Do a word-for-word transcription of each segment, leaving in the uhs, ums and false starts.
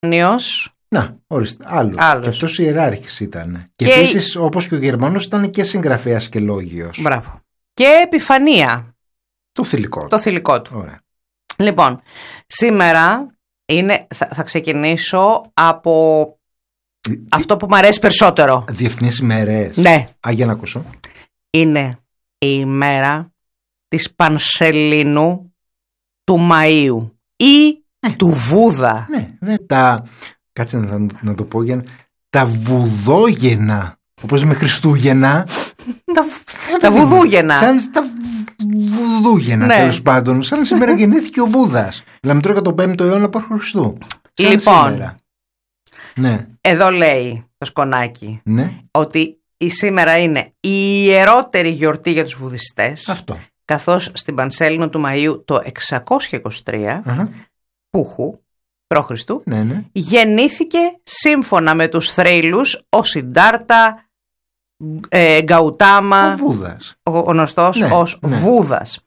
Νιός. Να, ορίστε, άλλο. Άλλος. Και αυτός ιεράρχης ήταν. Και, Και επίσης, όπως και ο Γερμανός, ήταν και συγγραφέας και λόγιος. Μπράβο. Και Επιφανία. Το θηλυκό του. Το θηλυκό του. Ωραία. Λοιπόν, σήμερα είναι, θα, θα ξεκινήσω από Τι... αυτό που μου αρέσει περισσότερο. Διεθνείς ημέρες. Ναι. Α, για να ακούσω. Είναι η ημέρα της Πανσελίνου του Μαΐου ή ναι. του Βούδα. Ναι, ναι. Τα... Κάτσε να, να το πω για... Τα βουδόγενα. Όπως με Χριστούγεννα. τα... τα βουδούγενα. Σαν τα βουδούγενα, ναι. Τέλος πάντων. Σαν σήμερα γεννήθηκε ο Βούδας. Δηλαδή τώρα το πέμπτο αιώνα π.Χ. Λοιπόν, σήμερα. Ναι. Εδώ λέει το σκονάκι, ναι. ότι η σήμερα είναι η ιερότερη γιορτή για τους βουδιστές. Αυτό. Καθώς στην Πανσέλινο του Μαΐου το εξακόσια είκοσι τρία uh-huh. Πούχου π.Χ. ναι, ναι. γεννήθηκε σύμφωνα με τους θρύλους ο Σιντάρτα ε, Γκαουτάμα, ο Βούδας, ο γνωστός ναι, ως ναι. Βούδας,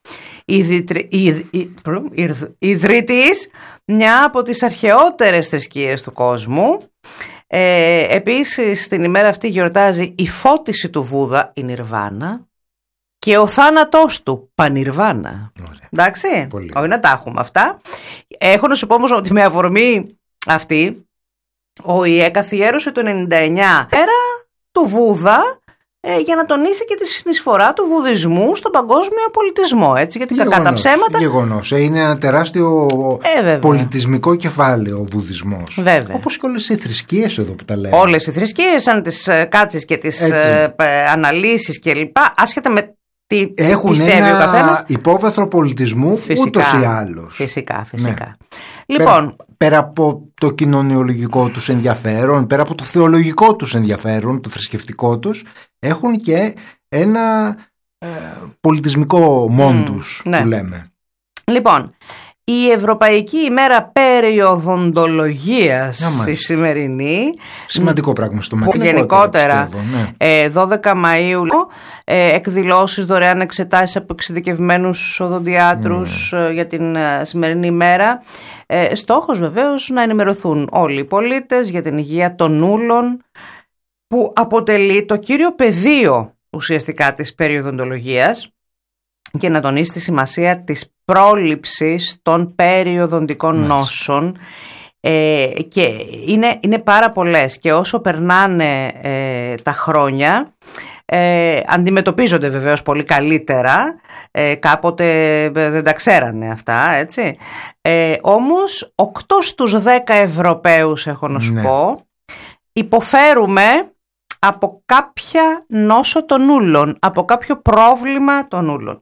ιδρύτης μια από τις αρχαιότερες θρησκείες του κόσμου. Ε, επίσης την ημέρα αυτή γιορτάζει η φώτιση του Βούδα, η Νιρβάνα, και ο θάνατός του, Πανιρβάνα. Ωραία. Εντάξει, πολύ. Όχι να τα έχουμε αυτά. Έχω να σου πω όμως ότι με αφορμή αυτή ο ΙΕ καθιέρωσε το ενενήντα εννιά πέρα του Βούδα ε, για να τονίσει και τη συνεισφορά του βουδισμού στον παγκόσμιο πολιτισμό. Έτσι, γιατί κακά τα ψέματα. Γεγονός. Είναι ένα τεράστιο ε, πολιτισμικό κεφάλαιο ο βουδισμός. Βέβαια. Όπως και όλες οι θρησκείες εδώ που τα λέμε. Όλες οι θρησκείες, αν τις ε, κάτσεις και τις ε, ε, αναλύσεις κλπ. Άσχετα με τι έχουν πιστεύει ένα ο καθένας. υπόβαθρο πολιτισμού ούτως ή άλλως. Φυσικά, φυσικά. Ναι. Λοιπόν, πέρα, πέρα από το κοινωνιολογικό τους ενδιαφέρον, πέρα από το θεολογικό τους ενδιαφέρον, το θρησκευτικό τους, έχουν και ένα ε, πολιτισμικό μόντους mm, ναι. που λέμε. Λοιπόν, η Ευρωπαϊκή ημέρα περιοδοντολογίας η σημερινή. Σημαντικό πράγμα στο μέλλον. Γενικότερα, ναι. δώδεκα Μαΐου, ε, εκδηλώσεις, δωρεάν εξετάσεις από εξειδικευμένους οδοντιάτρους mm. για την σημερινή ημέρα. Ε, στόχος βεβαίως να ενημερωθούν όλοι οι πολίτες για την υγεία των ούλων, που αποτελεί το κύριο πεδίο ουσιαστικά της περιοδοντολογίας, και να τονίσει τη σημασία της πρόληψης των περιοδοντικών Μάλιστα. νόσων, ε, και είναι, είναι πάρα πολλές, και όσο περνάνε ε, τα χρόνια ε, αντιμετωπίζονται βεβαίως πολύ καλύτερα, ε, κάποτε δεν τα ξέρανε αυτά, έτσι, ε, όμως οκτώ στους δέκα Ευρωπαίους, έχω να σου ναι. πω, υποφέρουμε από κάποια νόσο των ούλων, από κάποιο πρόβλημα των ούλων.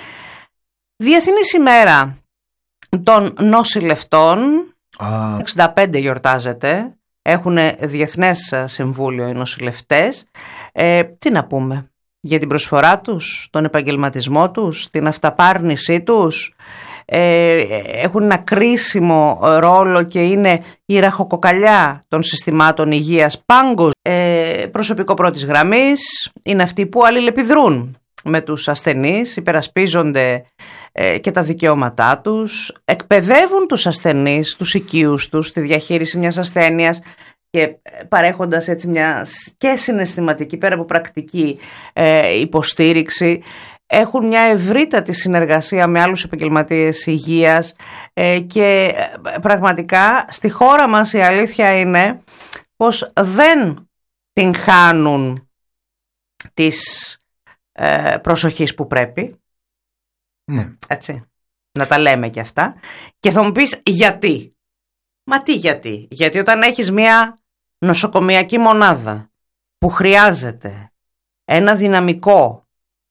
Διεθνής ημέρα των νοσηλευτών, ah. εξήντα πέντε γιορτάζεται, έχουν διεθνές συμβούλιο οι νοσηλευτές. Ε, τι να πούμε για την προσφορά τους, τον επαγγελματισμό τους, την αυταπάρνησή τους. Ε, έχουν ένα κρίσιμο ρόλο και είναι η ραχοκοκαλιά των συστημάτων υγείας πάγκος. Ε, προσωπικό πρώτης γραμμής, είναι αυτοί που αλληλεπιδρούν με τους ασθενείς, υπερασπίζονται ε, και τα δικαιώματά τους, εκπαιδεύουν τους ασθενείς, τους οικείους τους, στη διαχείριση μιας ασθένειας, και παρέχοντας έτσι μια και συναισθηματική πέρα από πρακτική ε, υποστήριξη. Έχουν μια ευρύτατη συνεργασία με άλλους επαγγελματίες υγείας, ε, και πραγματικά στη χώρα μας η αλήθεια είναι πως δεν την χάνουν της ε, προσοχής που πρέπει. Ναι. Έτσι, να τα λέμε και αυτά. Και θα μου πεις γιατί. Μα τι γιατί. Γιατί όταν έχεις μια νοσοκομιακή μονάδα που χρειάζεται ένα δυναμικό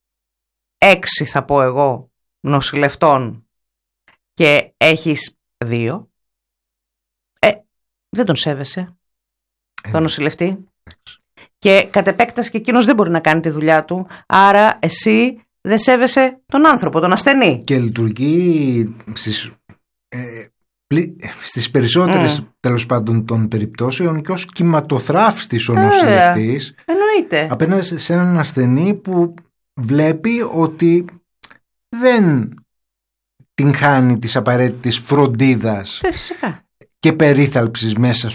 έξι, θα πω εγώ, νοσηλευτών, και έχεις δύο, ε, δεν τον σέβεσαι ε, τον νοσηλευτή, και κατ' επέκταση και εκείνος δεν μπορεί να κάνει τη δουλειά του, άρα εσύ δεν σέβεσαι τον άνθρωπο, τον ασθενή. Και λειτουργεί στις, ε, πλη, στις περισσότερες mm. τέλος πάντων των περιπτώσεων και ως κυματοθράφστης ο ε, νοσηλευτής, εννοείται, απέναντι σε έναν ασθενή που βλέπει ότι δεν την χάνει της απαραίτητης φροντίδας ε, φυσικά. και περίθαλψης μέσα